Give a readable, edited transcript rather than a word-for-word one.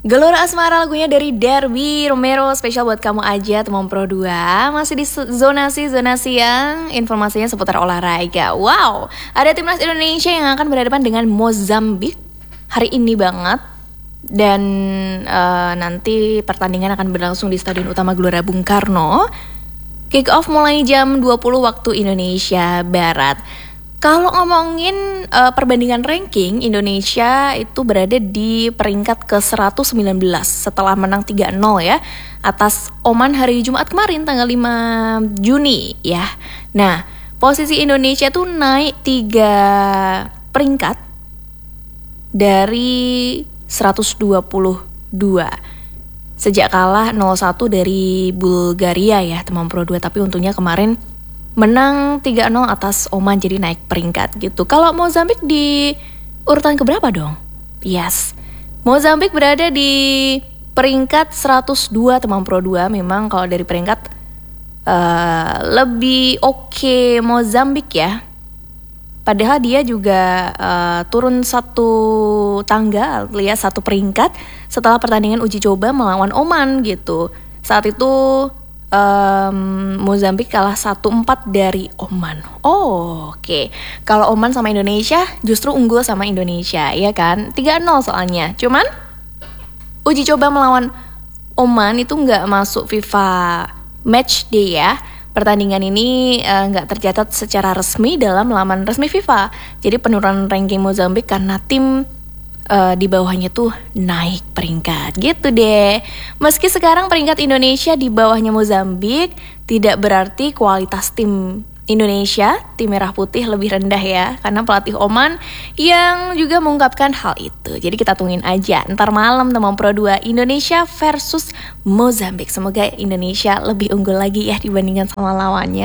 Gelora Asmara lagunya dari Derby Romero, spesial buat kamu aja teman Pro 2. Masih di zona siang, informasinya seputar olahraga. Wow, ada timnas Indonesia yang akan berhadapan dengan Mozambik hari ini banget. Dan nanti pertandingan akan berlangsung di Stadion Utama Gelora Bung Karno. Kick off mulai jam 20 waktu Indonesia Barat. Kalau ngomongin perbandingan ranking, Indonesia itu berada di peringkat ke-119 setelah menang 3-0 ya atas Oman hari Jumat kemarin tanggal 5 Juni ya. Nah, posisi Indonesia tuh naik 3 peringkat dari 122 sejak kalah 0-1 dari Bulgaria ya teman Pro 2, tapi untungnya kemarin menang 3-0 atas Oman, jadi naik peringkat gitu. Kalau Mozambik di urutan keberapa dong? Yes, Mozambik berada di peringkat 102 teman Pro 2. Memang kalau dari peringkat lebih oke Mozambik ya. Padahal dia juga turun satu tangga alias satu peringkat setelah pertandingan uji coba melawan Oman gitu. Saat itu Mozambik kalah 1-4 dari Oman. Oke. Kalau Oman sama Indonesia justru unggul sama Indonesia, ya kan? 3-0 soalnya. Cuman uji coba melawan Oman itu nggak masuk FIFA Match Day ya. Pertandingan ini nggak tercatat secara resmi dalam laman resmi FIFA. Jadi penurunan ranking Mozambik karena tim di bawahnya tuh naik peringkat gitu deh. Meski sekarang peringkat Indonesia di bawahnya Mozambik, tidak berarti kualitas tim Indonesia, tim merah putih lebih rendah ya, karena pelatih Oman yang juga mengungkapkan hal itu. Jadi kita tungguin aja ntar malam teman Pro 2 Indonesia versus Mozambik. Semoga Indonesia lebih unggul lagi ya dibandingkan sama lawannya.